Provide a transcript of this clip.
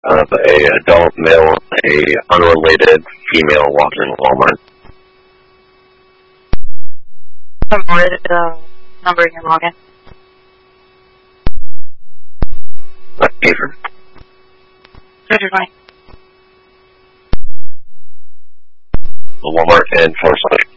of a adult male, a unrelated female walking in Walmart. Unrelated number in your login. Avery. Where's your line? The Walmart in Forsyth.